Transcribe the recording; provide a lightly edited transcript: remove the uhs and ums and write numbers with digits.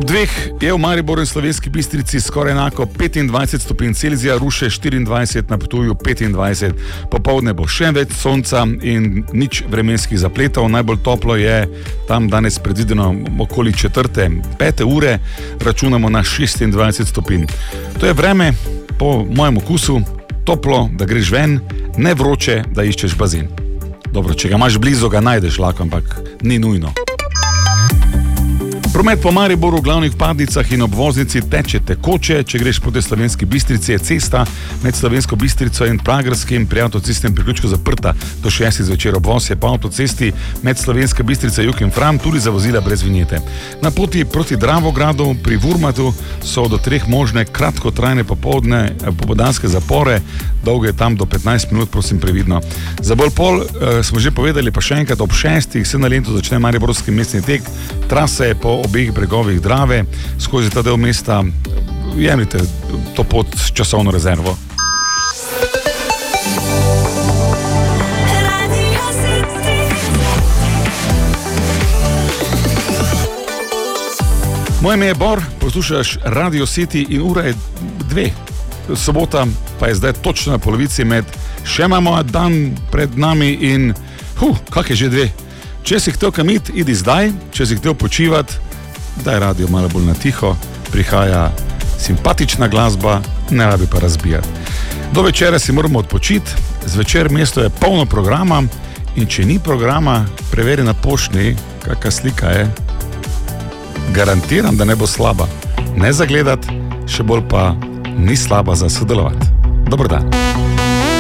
2 je v Mariboru in Slovenski Bistrici skoraj enako 25 stopinj Celzija, Ruše 24, na Ptuju 25. Popoldne bo še več sonca in nič vremenskih zapletov. Najbolj toplo je tam danes predvideno okoli 4-5 ure, računamo na 26 stopinj. To je vreme po mojem okusu, toplo, da greš ven, ne vroče, da iščeš bazen. Dobro, če ga imaš blizu, ga najdeš lahko, ampak ni nujno. Promet po Mariboru v glavnih vpadnicah in obvoznici teče tekoče. Če greš proti Slovenski Bistrici, je cesta med Slovensko Bistrico in Pragerskim pri avtocestnem priključku zaprta do 6 zvečer. Obvoz je po avtocesti med Slovenska Bistrica, Jug in Fram tudi za vozila brez vinjete. Na poti proti Dravogradu pri Vurmatu so do 3 možne kratkotrajne popoldanske zapore, dolge tam do 15 minut, prosim previdno. Za bolj pol smo že povedali, pa še enkrat, ob 6 se na Lentu začne mariborski mestni tek. Trasa je po obeh bregovih Drave, skozi ta del mesta jemljite to pot s časovno rezervo. Moje ime je Bor, poslušaš Radio City in ura je 2. Sobota pa je zdaj točno na polovici med še imamo dan pred nami in kak je že 2. Če si hotel kamit, idi zdaj, če si hotel počivati, daj radio malo bolj na tiho, prihaja simpatična glasba, ne rabi pa razbijati. Do večera si moramo odpočiti, zvečer mesto je polno programa in če ni programa, preveri na poštni, kakšna slika je. Garantiram, da ne bo slaba. Ne zagledati, še bolj pa ni slaba za sodelovati. Dober dan.